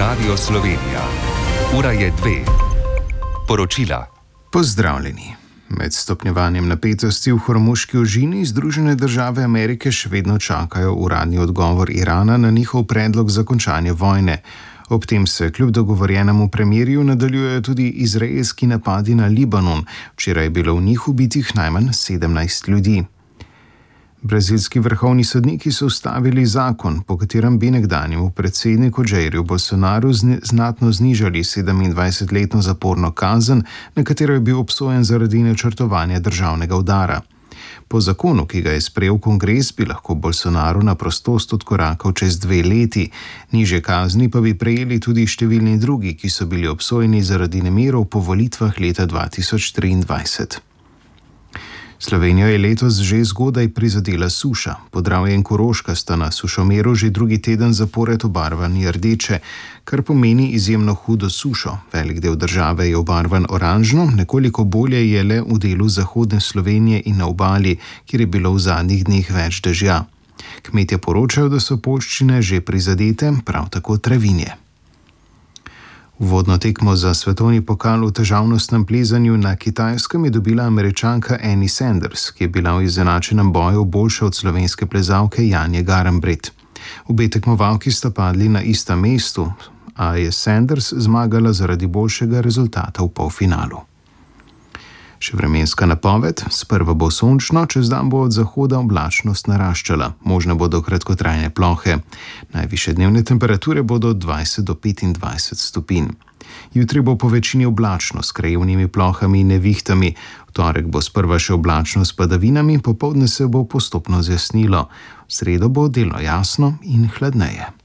Radio Slovenija. Ura je 2. Poročila. Pozdravljeni. Med stopnjevanjem napetosti v Hormuški ožini Združene države Amerike še vedno čakajo uradni odgovor Irana na njihov predlog za končanje vojne. Ob tem se kljub dogovorjenemu premirju nadaljujejo tudi izraelski napadi na Libanon. Včeraj je bilo v njih ubitih najmanj 17 ljudi. Brazilski vrhovni sodniki so ustavili zakon, po katerem bi nekdanjemu predsedniku Jairju Bolsonaru znatno znižali 27-letno zaporno kazen, na katero je bil obsojen zaradi načrtovanja državnega udara. Po zakonu, ki ga je sprejel kongres, bi lahko Bolsonaru na prostost odkorakal čez 2 leti. Nižje kazni pa bi prejeli tudi številni drugi, ki so bili obsojeni zaradi nemirov po volitvah leta 2023. Slovenijo je letos že zgodaj prizadela suša. Podravje in Koroška sta na sušomeru že drugi teden zapored obarvani rdeče, kar pomeni izjemno hudo sušo. Velik del države je obarvan oranžno, nekoliko bolje je le v delu zahodne Slovenije in na obali, kjer je bilo v zadnjih dneh več dežja. Kmetje poročajo, da so poljščine že prizadete, prav tako travinje. Uvodno tekmo za svetovni pokal v težavnostnem plezanju na Kitajskem je dobila Američanka Annie Sanders, ki je bila v izenačenem boju boljša od slovenske plezalke Janje Garnbret. Obe tekmovalki sta padli na istem mestu, a je Sanders zmagala zaradi boljšega rezultata v polfinalu. Še vremenska napoved: sprva bo sončno, čez dan bo od zahoda oblačnost naraščala, možne bodo kratkotrajne plohe. Najvišje dnevne temperature bodo od 20 do 25 stopinj. Jutri bo po večini oblačno s krajevnimi plohami in nevihtami. V torek bo sprva še oblačno s padavinami, popoldne se bo postopno zjasnilo. V sredo bo delno jasno in hladneje.